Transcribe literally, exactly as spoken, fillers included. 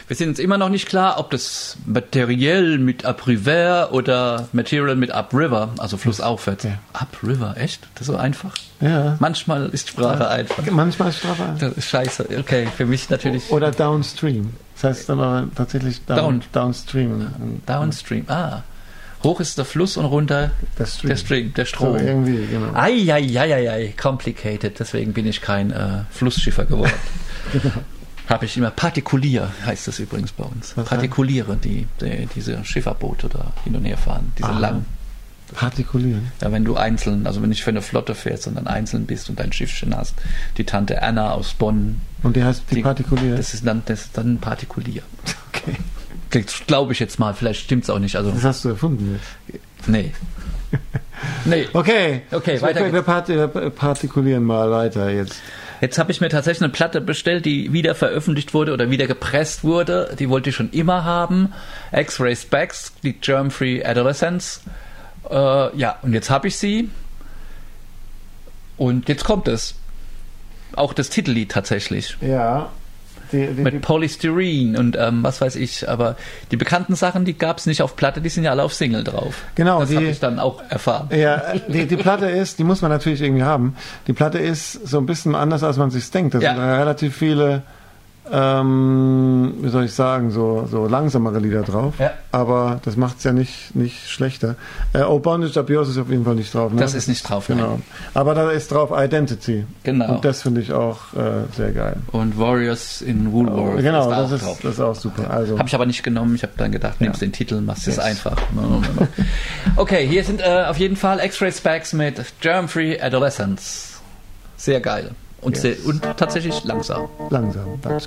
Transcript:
Wir sind uns immer noch nicht klar, ob das materiell mit Upriver oder Material mit Upriver, also flussaufwärts. Ja. Upriver, echt? Das ist so einfach? Ja. Manchmal ist Sprache Ja. einfach. Manchmal ist Sprache einfach. Das ist scheiße. Okay, für mich natürlich. Oder downstream. Das heißt aber tatsächlich down, Down. downstream. Downstream, ah. Hoch ist der Fluss und runter Der Stream. der Stream, der Strom. So irgendwie, genau. Eieieiei, complicated. Deswegen bin ich kein äh, Flussschiffer geworden. Genau. Habe ich immer partikulier, heißt das übrigens bei uns. Was Partikuliere, die, die diese Schifferboote da hin und her fahren, diese Ah. langen. Partikulieren. Ja, wenn du einzeln, also wenn nicht für eine Flotte fährst, sondern einzeln bist und dein Schiffchen hast. Die Tante Erna aus Bonn. Und die heißt die, Die- Partikulier? Das ist dann, das ist dann partikulier. Okay. Glaube ich jetzt mal, vielleicht stimmt es auch nicht. Also, Das hast du erfunden jetzt. nee. Nee. Okay. Okay, so, weiter wir, wir, part wir partikulieren mal weiter jetzt. Jetzt habe ich mir tatsächlich eine Platte bestellt, die wieder veröffentlicht wurde oder wieder gepresst wurde. Die wollte ich schon immer haben. X-Ray Specs, die Germ-Free Adolescence. Äh, ja, und jetzt habe ich sie. Und jetzt kommt es. Auch das Titellied tatsächlich. Ja. Die, die, Mit die, Polystyrene und ähm, was weiß ich. Aber die bekannten Sachen, die gab es nicht auf Platte, die sind ja alle auf Single drauf. Genau, Das die- habe ich dann auch erfahren. ja, die, die Platte ist, die muss man natürlich irgendwie haben. Die Platte ist so ein bisschen anders, als man sich denkt. Da Ja. sind relativ viele, ähm, wie soll ich sagen, so, so langsamere Lieder drauf. Ja. Aber das macht es ja nicht, nicht schlechter. Äh, Oh, Bondage Up Yours ist auf jeden Fall nicht drauf. Ne? Das ist nicht drauf, Genau. nein. Aber da ist drauf Identity. Genau. Und das finde ich auch äh, sehr geil. Und Warriors in Woolworth. Genau, ist da das auch ist, drauf. das ist auch super. Also, Habe ich aber nicht genommen. Ich habe dann gedacht, nimmst Ja. den Titel, machst es Yes. einfach. Okay, hier sind äh, auf jeden Fall X-Ray Specs mit Germ-Free Adolescence. Sehr geil. Und, Yes. sehr, und tatsächlich langsam. langsam. That's